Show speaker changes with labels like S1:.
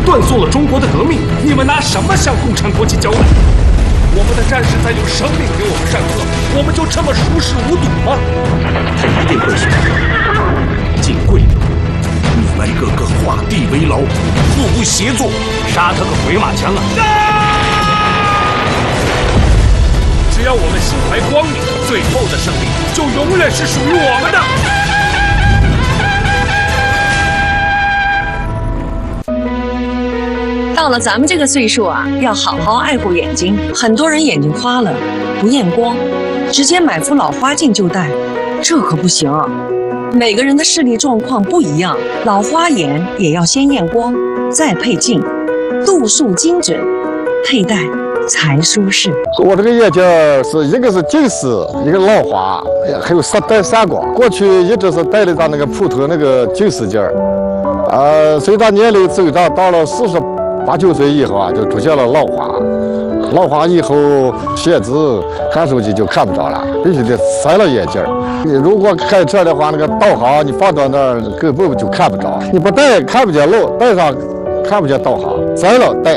S1: 断送了中国的革命，你们拿什么向共产国际交代？我们的战士在用生命给我们上课，我们就这么熟视无睹吗？
S2: 他一定会选进贵州，你们个个画地为牢，互不协作，杀他个回马枪啊！
S1: 只要我们心怀光明，最后的胜利就永远是属于我们的。
S3: 到了咱们这个岁数啊，要好好爱护眼睛。很多人眼睛花了，不验光，直接买副老花镜就戴，这可不行啊。每个人的视力状况不一样，老花眼也要先验光，再配镜，度数精准，佩戴才舒适。
S4: 我这个眼镜是一个是近视，一个老花，还有带散光。过去一直是戴了张那个普通那个近视镜随着年龄增长，到了48、9岁以后啊，就出现了老花。老花以后写字、看手机就看不着了，必须得塞了眼镜。你如果开车的话，那个导航你放到那儿根本就看不着，你不戴看不见路，戴上看不见导航，塞了戴。